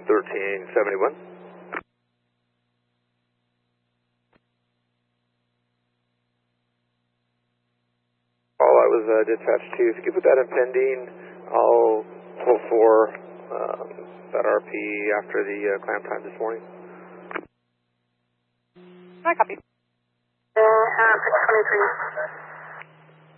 1371. All I was dispatched to, if you could put that in pending, I'll pull for that RP after the clam time this morning. I copy. 623.